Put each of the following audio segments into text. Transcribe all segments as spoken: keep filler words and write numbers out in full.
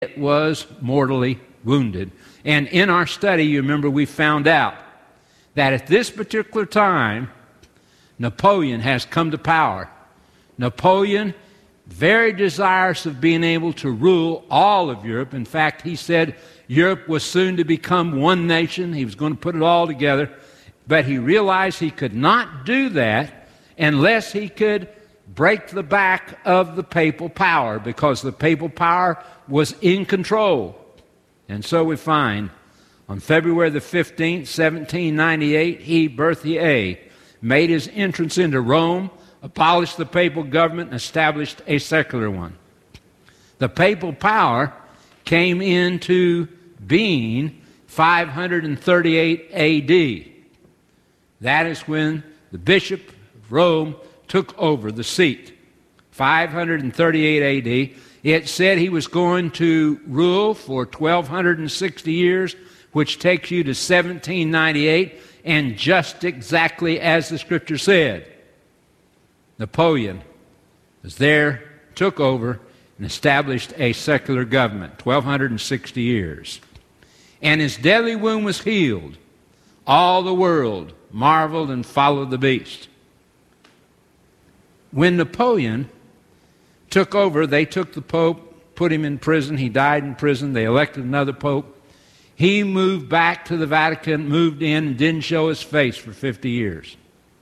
it was mortally wounded. And in our study, you remember we found out that at this particular time, Napoleon has come to power. Napoleon, very desirous of being able to rule all of Europe. In fact, he said Europe was soon to become one nation. He was going to put it all together. But he realized he could not do that unless he could break the back of the papal power, because the papal power was in control. And so we find on February the fifteenth, seventeen ninety-eight, he, Berthier, made his entrance into Rome, abolished the papal government, and established a secular one. The papal power came into being five hundred thirty-eight A D. That is when the Bishop of Rome took over the seat. five hundred thirty-eight A D. It said he was going to rule for twelve sixty years, which takes you to seventeen ninety-eight, and just exactly as the Scripture said. Napoleon was there, took over, and established a secular government, twelve sixty years. And his deadly wound was healed. All the world marveled and followed the beast. When Napoleon took over, they took the Pope, put him in prison. He died in prison. They elected another Pope. He moved back to the Vatican, moved in, and didn't show his face for fifty years.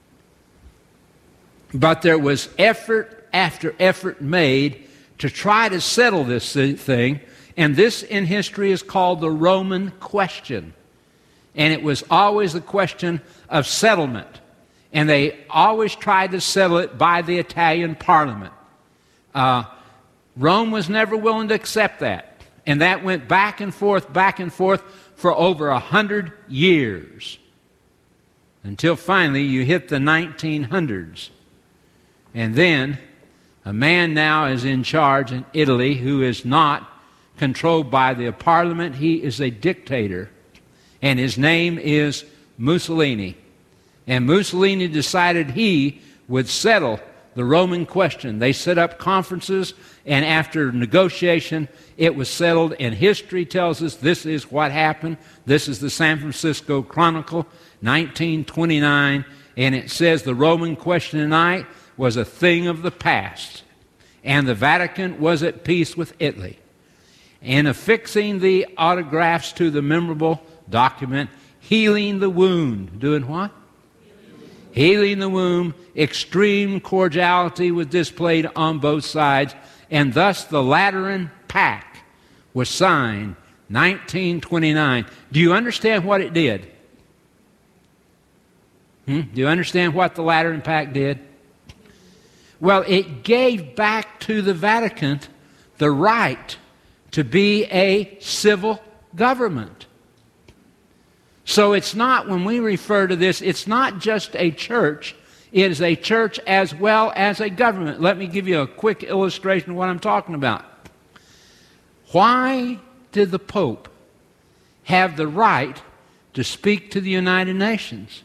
But there was effort after effort made to try to settle this thing, and this in history is called the Roman question. And it was always a question of settlement. And they always tried to settle it by the Italian Parliament. Uh, Rome was never willing to accept that. And that went back and forth, back and forth for over a hundred years. Until finally you hit the nineteen hundreds. And then a man now is in charge in Italy who is not controlled by the Parliament. He is a dictator. And his name is Mussolini. And Mussolini decided he would settle the Roman question. They set up conferences, and after negotiation, it was settled. And history tells us this is what happened. This is the San Francisco Chronicle, nineteen twenty-nine. And it says the Roman question tonight was a thing of the past. And the Vatican was at peace with Italy. And affixing the autographs to the memorable document, healing the wound. Doing what? Healing the wound. Extreme cordiality was displayed on both sides, and thus the Lateran Pact was signed nineteen twenty-nine. Do you understand what it did? Hmm? Do you understand what the Lateran Pact did? Well, it gave back to the Vatican the right to be a civil government. So it's not, when we refer to this, it's not just a church. It is a church as well as a government. Let me give you a quick illustration of what I'm talking about. Why did the Pope have the right to speak to the United Nations?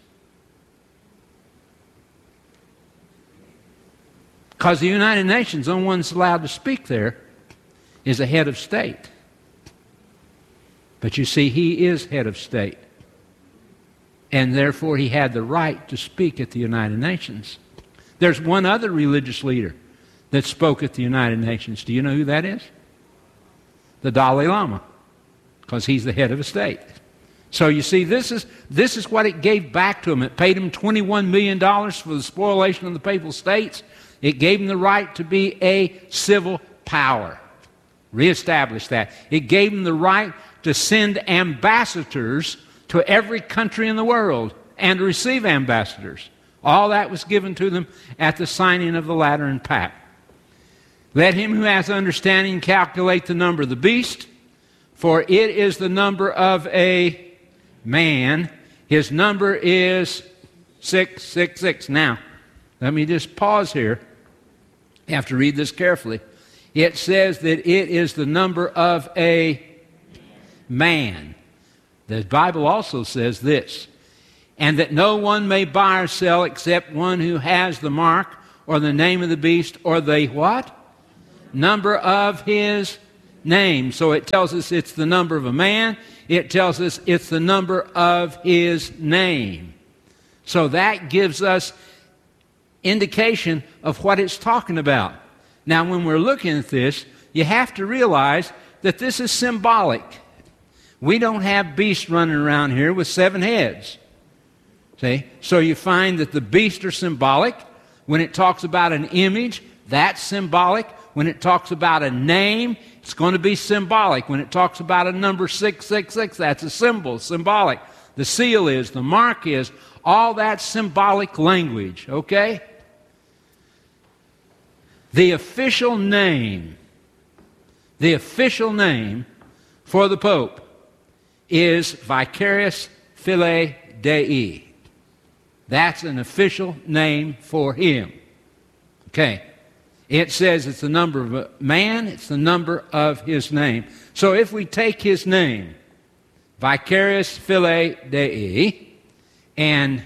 Because the United Nations, the only one that's allowed to speak there is a head of state. But you see, he is head of state. And therefore, he had the right to speak at the United Nations. There's one other religious leader that spoke at the United Nations. Do you know who that is? The Dalai Lama, because he's the head of a state. So you see, this is, this is what it gave back to him. It paid him twenty-one million dollars for the spoliation of the Papal States. It gave him the right to be a civil power. Reestablished that. It gave him the right to send ambassadors to every country in the world and to receive ambassadors. All that was given to them at the signing of the Lateran Pact. Let him who has understanding calculate the number of the beast, for it is the number of a man. His number is six six six. Now, let me just pause here. You have to read this carefully. It says that it is the number of a man. The Bible also says this, and that no one may buy or sell except one who has the mark or the name of the beast or the what? Number of his name. So it tells us it's the number of a man. It tells us it's the number of his name. So that gives us indication of what it's talking about. Now, when we're looking at this, you have to realize that this is symbolic. We don't have beasts running around here with seven heads. See? So you find that the beasts are symbolic. When it talks about an image, that's symbolic. When it talks about a name, it's going to be symbolic. When it talks about a number six six six, that's a symbol, symbolic. The seal is, the mark is, all that symbolic language, okay? The official name, the official name for the Pope is Vicarius Filii Dei. That's an official name for him. Okay. It says it's the number of a man, it's the number of his name. So if we take his name, Vicarius Filii Dei, and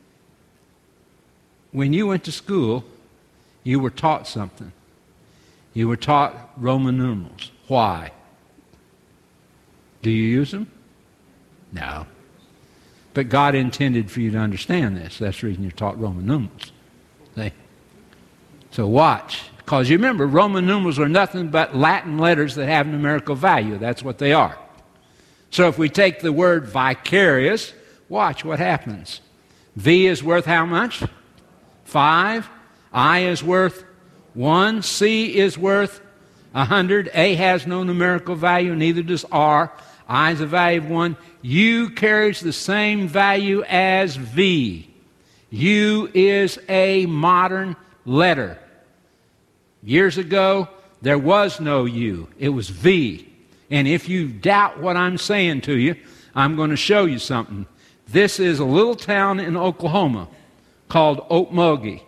when you went to school, you were taught something. You were taught Roman numerals. Why? Do you use them? No. But God intended for you to understand this. That's the reason you're taught Roman numerals. See? So watch. Because you remember, Roman numerals are nothing but Latin letters that have numerical value. That's what they are. So if we take the word vicarious, watch what happens. V is worth how much? Five. I is worth one. C is worth a hundred. A has no numerical value, neither does R. I is a value of one. U carries the same value as V. U is a modern letter. Years ago, there was no U. It was V. And if you doubt what I'm saying to you, I'm going to show you something. This is a little town in Oklahoma called Okmulgee.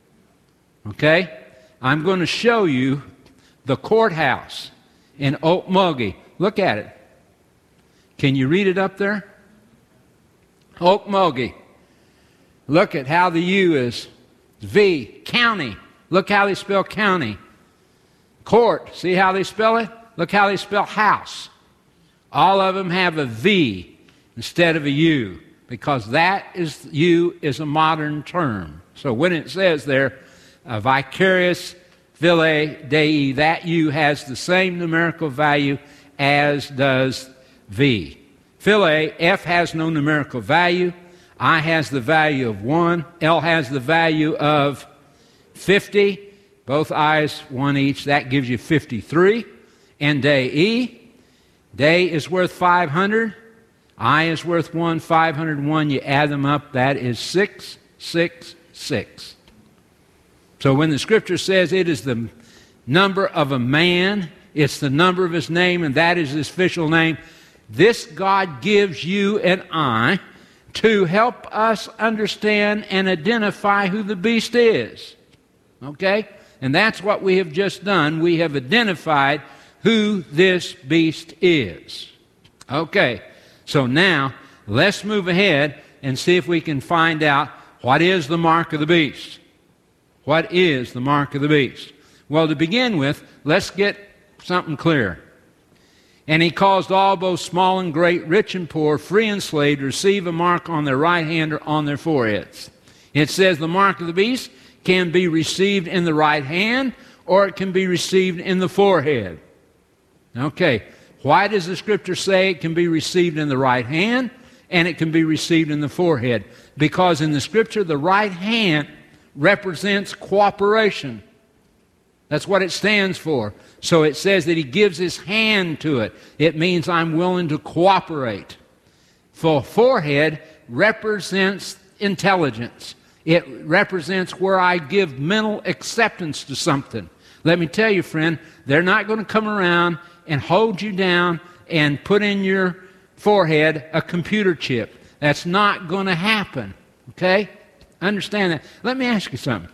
Okay? I'm going to show you the courthouse in Okmulgee. Look at it. Can you read it up there? Okmulgee. Look at how the U is V. County. Look how they spell county. Court. See how they spell it? Look how they spell house. All of them have a V instead of a U, because that is, U is a modern term. So when it says there, uh, Vicarius Filii Dei, that U has the same numerical value as does V. Filii, F has no numerical value. I has the value of one. L has the value of fifty. Both I's, one each. That gives you fifty-three. And Dei, Dei is worth five hundred. I is worth one. five hundred one. You add them up, that is six six six. So when the Scripture says it is the number of a man, it's the number of his name, and that is his official name, this God gives you and I to help us understand and identify who the beast is. Okay? And that's what we have just done. We have identified who this beast is. Okay. So now, let's move ahead and see if we can find out what is the mark of the beast. What is the mark of the beast? Well, to begin with, let's get something clear. And he caused all, both small and great, rich and poor, free and slave, to receive a mark on their right hand or on their foreheads. It says the mark of the beast can be received in the right hand, or it can be received in the forehead. Okay, why does the Scripture say it can be received in the right hand and it can be received in the forehead? Because in the Scripture, the right hand represents cooperation. That's what it stands for. So it says that he gives his hand to it. It means I'm willing to cooperate. For forehead represents intelligence. It represents where I give mental acceptance to something. Let me tell you, friend, they're not going to come around and hold you down and put in your forehead a computer chip. That's not going to happen. Okay? Understand that. Let me ask you something.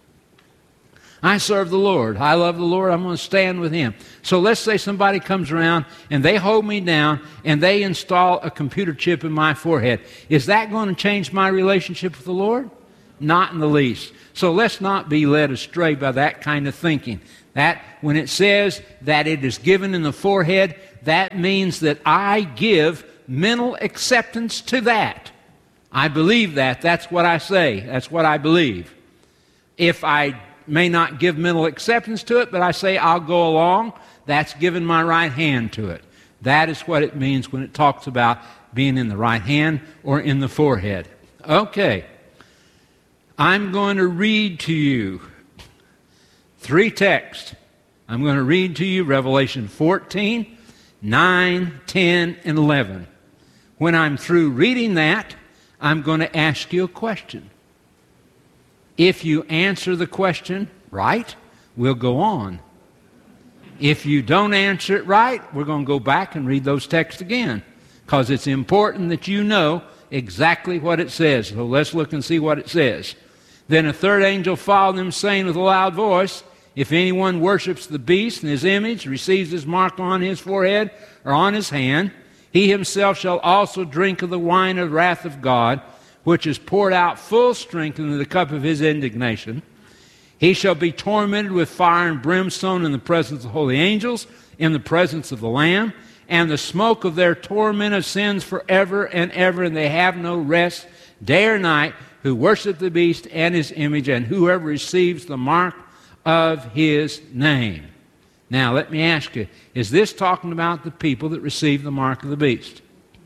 I serve the Lord. I love the Lord. I'm going to stand with Him. So let's say somebody comes around and they hold me down and they install a computer chip in my forehead. Is that going to change my relationship with the Lord? Not in the least. So let's not be led astray by that kind of thinking. That when it says that it is given in the forehead, that means that I give mental acceptance to that. I believe that. That's what I say. That's what I believe. If I may not give mental acceptance to it, but I say I'll go along, that's giving my right hand to it. That is what it means when it talks about being in the right hand or in the forehead. Okay. I'm going to read to you three texts. I'm going to read to you Revelation fourteen, nine, ten, and eleven. When I'm through reading that, I'm going to ask you a question. If you answer the question right, we'll go on. If you don't answer it right, we're going to go back and read those texts again, because it's important that you know exactly what it says. So let's look and see what it says. Then a third angel followed them, saying with a loud voice, if anyone worships the beast and his image, receives his mark on his forehead or on his hand, he himself shall also drink of the wine of the wrath of God, which is poured out full strength into the cup of his indignation. He shall be tormented with fire and brimstone in the presence of holy angels, in the presence of the Lamb, and the smoke of their torment ascends forever and ever, and they have no rest day or night, who worship the beast and his image, and whoever receives the mark of his name. Now, let me ask you, is this talking about the people that receive the mark of the beast?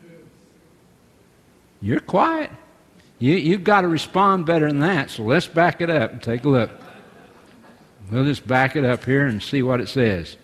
You're quiet. You, you've got to respond better than that, so let's back it up and take a look. We'll just back it up here and see what it says.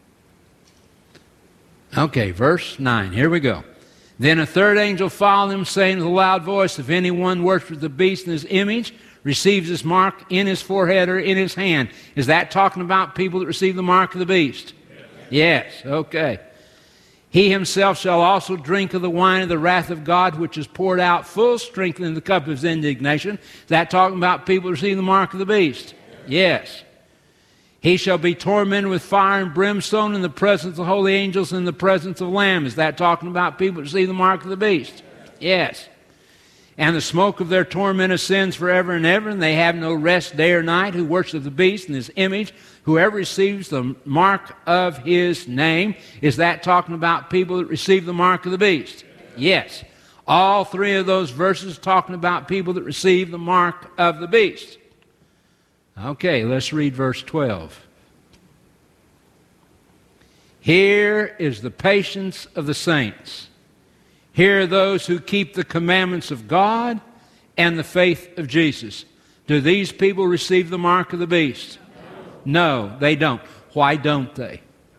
Okay, verse nine. Here we go. Then a third angel followed him, saying with a loud voice, if anyone worships the beast in his image, receives his mark in his forehead or in his hand. Is that talking about people that receive the mark of the beast? Yes. Yes. Okay. He himself shall also drink of the wine of the wrath of God, which is poured out full strength in the cup of his indignation. Is that talking about people that receive the mark of the beast? Yes. Yes. He shall be tormented with fire and brimstone in the presence of holy angels and in the presence of the Lamb. Is that talking about people that receive the mark of the beast? Yes. And the smoke of their torment ascends forever and ever, and they have no rest day or night, who worship the beast and his image. Whoever receives the mark of his name. Is that talking about people that receive the mark of the beast? Yes. All three of those verses talking about people that receive the mark of the beast. Okay, let's read verse twelve. Here is the patience of the saints. Here are those who keep the commandments of God and the faith of Jesus. Do these people receive the mark of the beast? No, no they don't. Why don't they?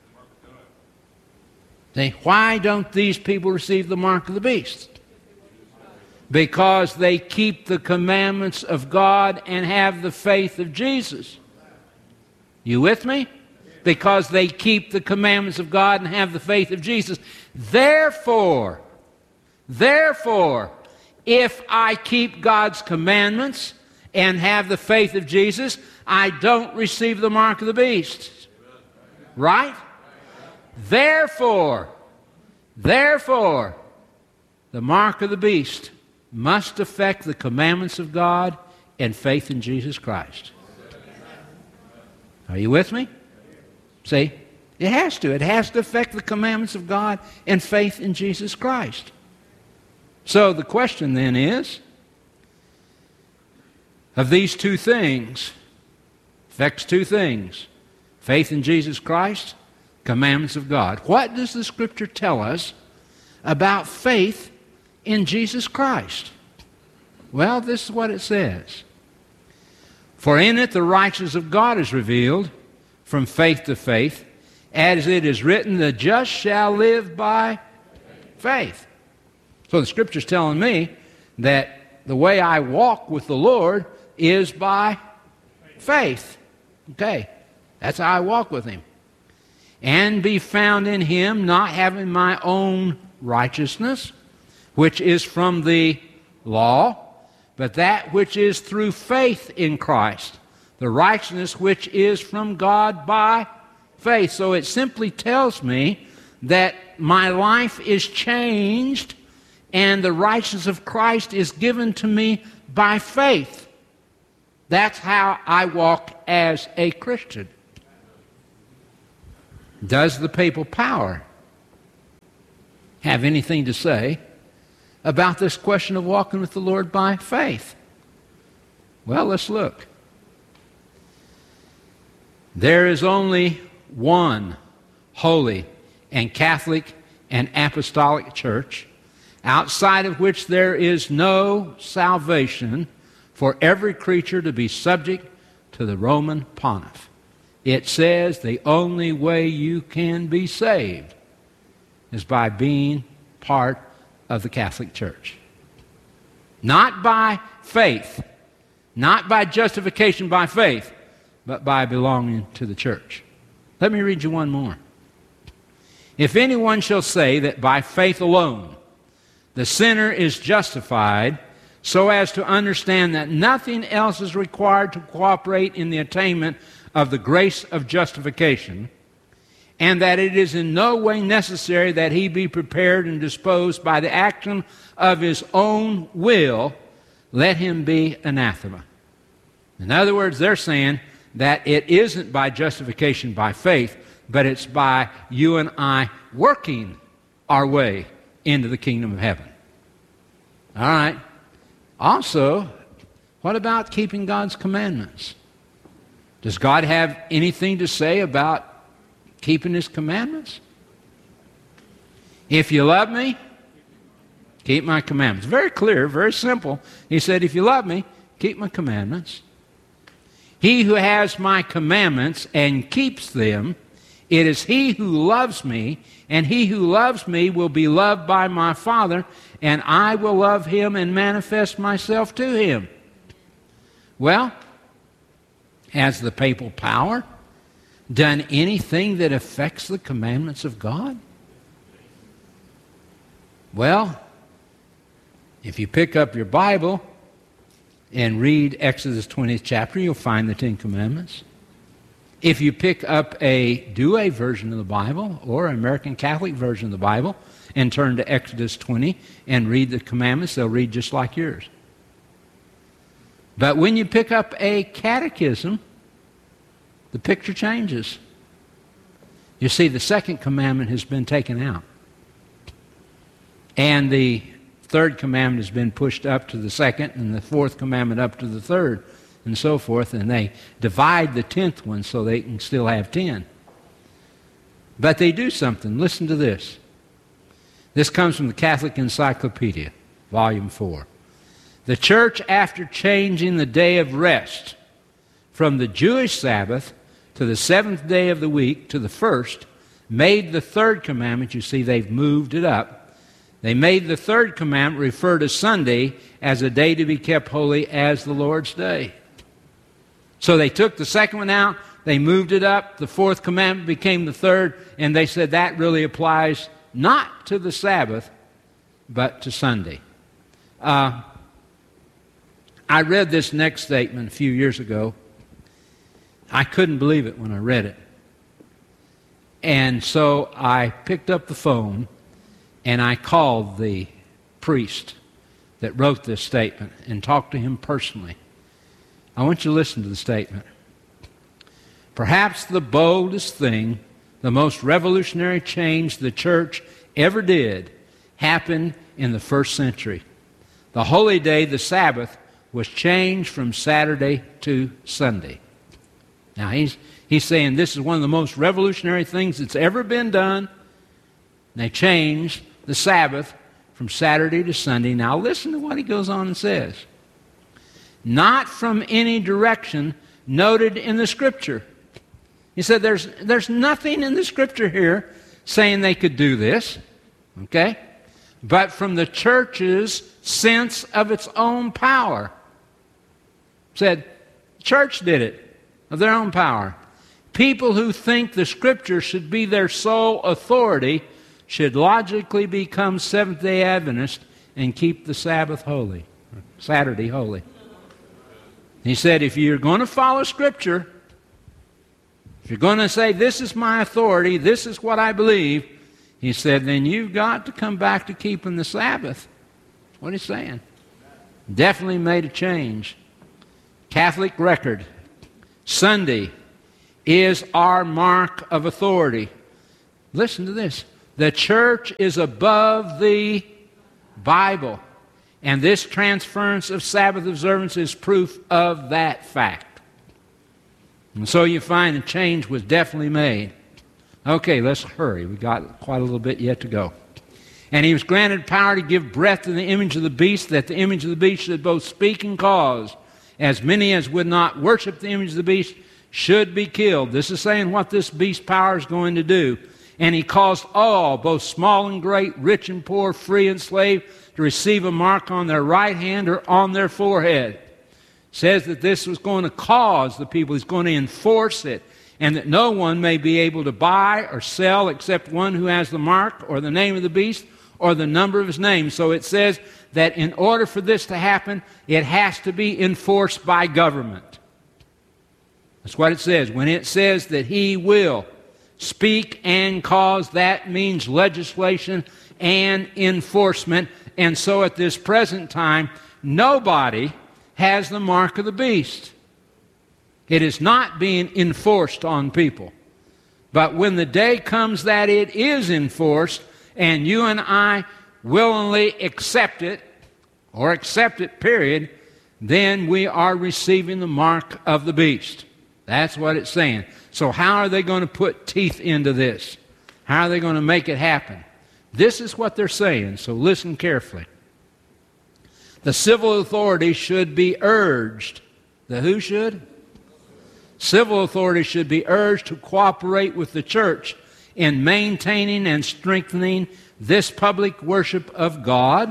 they? Why don't these people receive the mark of the beast? Because they keep the commandments of God and have the faith of Jesus. You with me? Because they keep the commandments of God and have the faith of Jesus. Therefore, therefore, if I keep God's commandments and have the faith of Jesus, I don't receive the mark of the beast. Right? Therefore, therefore, the mark of the beast must affect the commandments of God and faith in Jesus Christ. Are you with me? See, it has to. It has to affect the commandments of God and faith in Jesus Christ. So the question then is, of these two things, affects two things, faith in Jesus Christ, commandments of God. What does the Scripture tell us about faith in Jesus Christ? Well, this is what it says. For in it the righteousness of God is revealed from faith to faith, as it is written, the just shall live by faith. So the Scripture's telling me that the way I walk with the Lord is by faith. Okay, that's how I walk with Him. And be found in Him, not having my own righteousness, which is from the law, but that which is through faith in Christ, the righteousness which is from God by faith. So it simply tells me that my life is changed and the righteousness of Christ is given to me by faith. That's how I walk as a Christian. Does the papal power have anything to say about this question of walking with the Lord by faith? Well, let's look. There is only one holy and Catholic and apostolic church, outside of which there is no salvation for every creature to be subject to the Roman Pontiff. It says the only way you can be saved is by being part of the Catholic Church. Not by faith, not by justification by faith, but by belonging to the church. Let me read you one more. If anyone shall say that by faith alone the sinner is justified, so as to understand that nothing else is required to cooperate in the attainment of the grace of justification, and that it is in no way necessary that he be prepared and disposed by the action of his own will, let him be anathema. In other words, they're saying that it isn't by justification by faith, but it's by you and I working our way into the kingdom of heaven. All right. Also, what about keeping God's commandments? Does God have anything to say about keeping His commandments? If you love me, keep my commandments. Very clear, very simple. He said, if you love me, keep my commandments. He who has my commandments and keeps them, it is he who loves me, and he who loves me will be loved by my Father, and I will love him and manifest myself to him. Well, has the papal power done anything that affects the commandments of God? Well, if you pick up your Bible and read Exodus twentieth chapter, you'll find the Ten Commandments. If you pick up a Douay version of the Bible or an American Catholic version of the Bible and turn to Exodus twenty and read the commandments, they'll read just like yours. But when you pick up a catechism, the picture changes. You see, the second commandment has been taken out. And the third commandment has been pushed up to the second, and the fourth commandment up to the third, and so forth. And they divide the tenth one so they can still have ten. But they do something. Listen to this. This comes from the Catholic Encyclopedia, Volume four. The church, after changing the day of rest from the Jewish Sabbath to the seventh day of the week to the first, made the third commandment, you see they've moved it up, they made the third commandment refer to Sunday as a day to be kept holy as the Lord's day. So they took the second one out, they moved it up, the fourth commandment became the third, and they said that really applies not to the Sabbath, but to Sunday. Uh, I read this next statement a few years ago. I couldn't believe it when I read it. And so I picked up the phone and I called the priest that wrote this statement and talked to him personally. I want you to listen to the statement. Perhaps the boldest thing, the most revolutionary change the church ever did, happened in the first century. The holy day, the Sabbath, was changed from Saturday to Sunday. Now, he's, he's saying this is one of the most revolutionary things that's ever been done. They changed the Sabbath from Saturday to Sunday. Now, listen to what he goes on and says. Not from any direction noted in the Scripture. He said there's, there's nothing in the Scripture here saying they could do this, okay? But from the church's sense of its own power. Said, church did it, of their own power. People who think the Scripture should be their sole authority should logically become Seventh-day Adventists and keep the Sabbath holy, Saturday holy. He said, if you're going to follow Scripture, if you're going to say, this is my authority, this is what I believe, he said, then you've got to come back to keeping the Sabbath. That's what he's saying. Definitely made a change. Catholic record. Sunday is our mark of authority. Listen to this. The church is above the Bible. And this transference of Sabbath observance is proof of that fact. And so you find a change was definitely made. Okay, let's hurry. We've got quite a little bit yet to go. And he was granted power to give breath to the image of the beast, that the image of the beast should both speak and cause. As many as would not worship the image of the beast should be killed. This is saying what this beast power is going to do. And he caused all, both small and great, rich and poor, free and slave, to receive a mark on their right hand or on their forehead. It says that this was going to cause the people, he's going to enforce it, and that no one may be able to buy or sell except one who has the mark or the name of the beast or the number of his name. So it says that in order for this to happen, it has to be enforced by government. That's what it says. When it says that he will speak and cause, that means legislation and enforcement. And so at this present time, nobody has the mark of the beast. It is not being enforced on people. But when the day comes that it is enforced, and you and I willingly accept it, or accept it, period, then we are receiving the mark of the beast. That's what it's saying. So how are they going to put teeth into this? How are they going to make it happen? This is what they're saying, so listen carefully. The civil authorities should be urged. The who should? Civil authorities should be urged to cooperate with the church in maintaining and strengthening this public worship of God,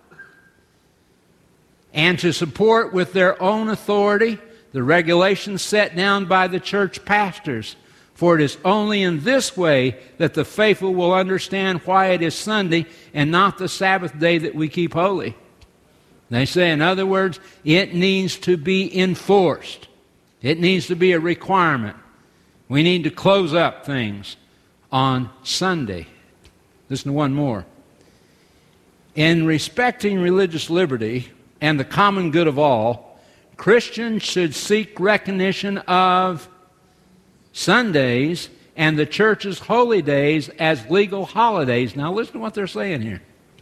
and to support with their own authority the regulations set down by the church pastors. For it is only in this way that the faithful will understand why it is Sunday and not the Sabbath day that we keep holy. They say, in other words, it needs to be enforced. It needs to be a requirement. We need to close up things on Sunday. Listen to one more. In respecting religious liberty and the common good of all, Christians should seek recognition of Sundays and the church's holy days as legal holidays. Now listen to what they're saying here.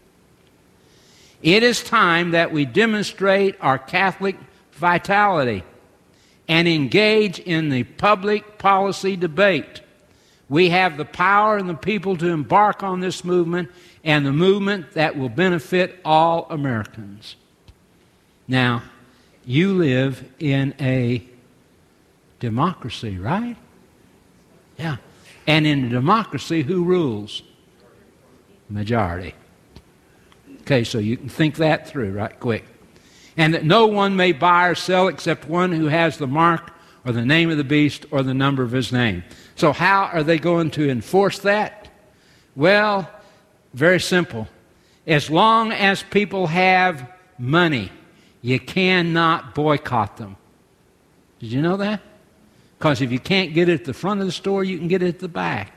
It is time that we demonstrate our Catholic vitality and engage in the public policy debate. We have the power and the people to embark on this movement, and the movement that will benefit all Americans. Now, you live in a democracy, right? Yeah. And in a democracy, who rules? Majority. Okay, so you can think that through right quick. And that no one may buy or sell except one who has the mark or the name of the beast or the number of his name. So how are they going to enforce that? Well, very simple. As long as people have money, you cannot boycott them. Did you know that? Because if you can't get it at the front of the store, you can get it at the back.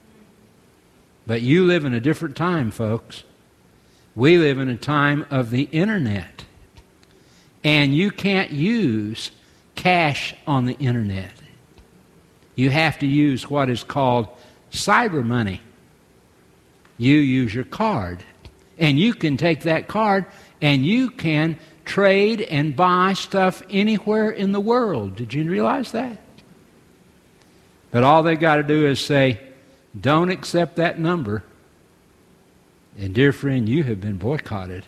But you live in a different time, folks. We live in a time of the internet. And you can't use cash on the internet. You have to use what is called cyber money. You use your card. And you can take that card and you can trade and buy stuff anywhere in the world. Did you realize that? But all they got to do is say, don't accept that number. And dear friend, you have been boycotted.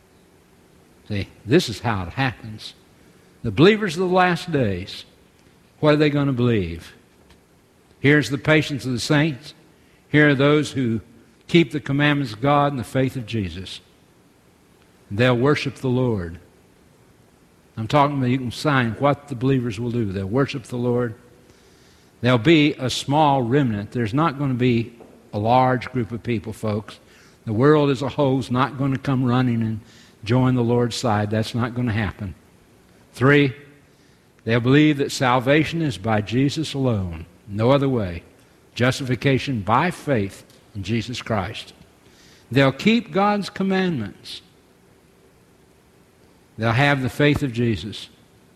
See, this is how it happens. The believers of the last days, what are they going to believe? Here's the patience of the saints. Here are those who keep the commandments of God and the faith of Jesus. They'll worship the Lord. I'm talking about, you can sign what the believers will do. They'll worship the Lord. There'll be a small remnant. There's not going to be a large group of people, folks. The world as a whole is not going to come running and join the Lord's side. That's not going to happen. Three, they'll believe that salvation is by Jesus alone, no other way. Justification by faith in Jesus Christ. They'll keep God's commandments. They'll have the faith of Jesus.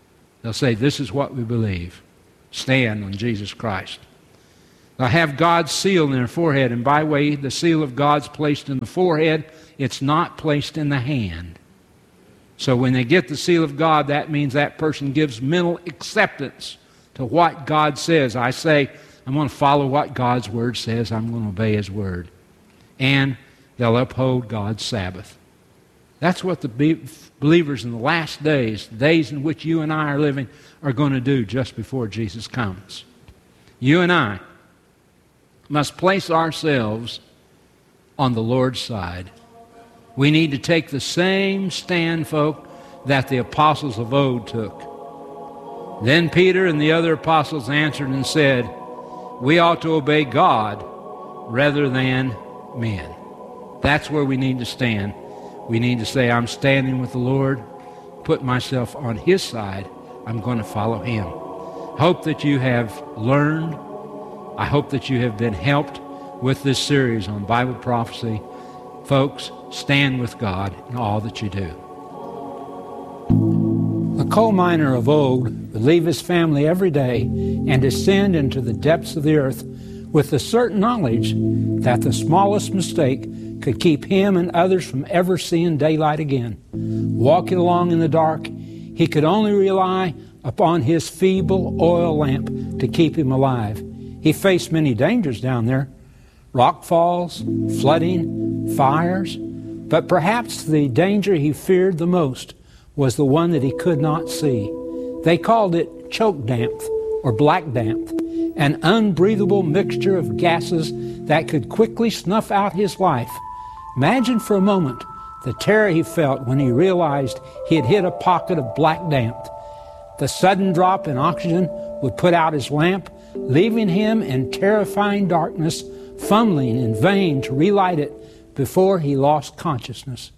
They'll say, this is what we believe. Stand on Jesus Christ. They'll have God's seal in their forehead, and by the way, the seal of God's placed in the forehead. It's not placed in the hand. So when they get the seal of God, that means that person gives mental acceptance to what God says. I say, I'm going to follow what God's Word says. I'm going to obey His Word. And they'll uphold God's Sabbath. That's what the be- believers in the last days, the days in which you and I are living, are going to do just before Jesus comes. You and I must place ourselves on the Lord's side. We need to take the same stand, folk, that the apostles of old took. Then Peter and the other apostles answered and said, we ought to obey God rather than men. That's where we need to stand. We need to say, I'm standing with the Lord, put myself on His side. I'm going to follow Him. Hope that you have learned. I hope that you have been helped with this series on Bible prophecy. Folks, stand with God in all that you do. The coal miner of old would leave his family every day and descend into the depths of the earth with the certain knowledge that the smallest mistake could keep him and others from ever seeing daylight again. Walking along in the dark, he could only rely upon his feeble oil lamp to keep him alive. He faced many dangers down there, rock falls, flooding, fires, but perhaps the danger he feared the most was the one that he could not see. They called it choke damp or black damp, an unbreathable mixture of gases that could quickly snuff out his life. Imagine for a moment the terror he felt when he realized he had hit a pocket of black damp. The sudden drop in oxygen would put out his lamp, leaving him in terrifying darkness, fumbling in vain to relight it before he lost consciousness.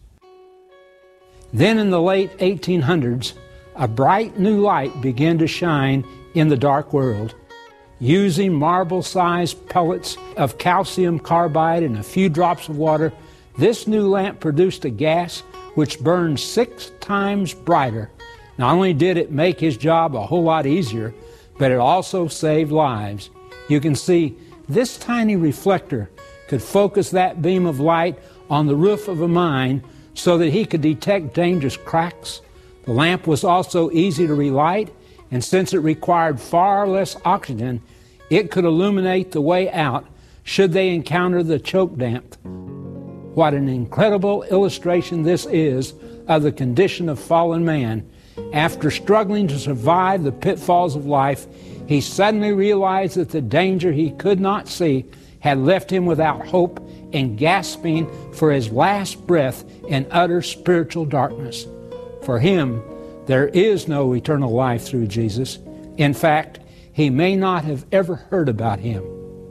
Then in the late eighteen hundreds, a bright new light began to shine in the dark world. Using marble-sized pellets of calcium carbide and a few drops of water, this new lamp produced a gas which burned six times brighter. Not only did it make his job a whole lot easier, but it also saved lives. You can see this tiny reflector could focus that beam of light on the roof of a mine so that he could detect dangerous cracks. The lamp was also easy to relight, and since it required far less oxygen, it could illuminate the way out should they encounter the choke damp. What an incredible illustration this is of the condition of fallen man. After struggling to survive the pitfalls of life, he suddenly realized that the danger he could not see had left him without hope and gasping for his last breath in utter spiritual darkness. For him, there is no eternal life through Jesus. In fact, he may not have ever heard about Him.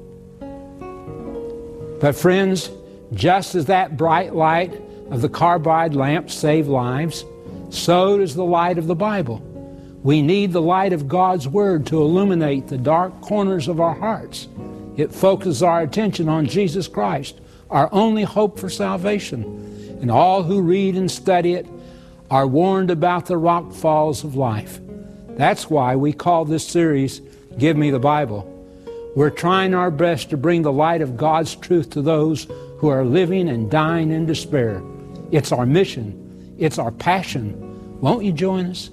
But friends, just as that bright light of the carbide lamp saved lives, so does the light of the Bible. We need the light of God's Word to illuminate the dark corners of our hearts. It focuses our attention on Jesus Christ, our only hope for salvation. And all who read and study it are warned about the rock falls of life. That's why we call this series, Give Me the Bible. We're trying our best to bring the light of God's truth to those who are living and dying in despair. It's our mission. It's our passion. Won't you join us?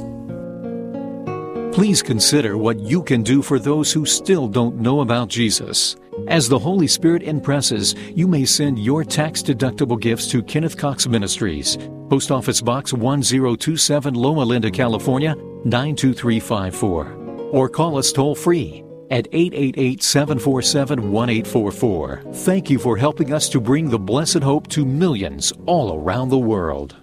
Please consider what you can do for those who still don't know about Jesus. As the Holy Spirit impresses, you may send your tax-deductible gifts to Kenneth Cox Ministries, Post Office Box one zero two seven, Loma Linda, California, nine two three five four. Or call us toll-free at eight eight eight, seven four seven, one eight four four. Thank you for helping us to bring the blessed hope to millions all around the world.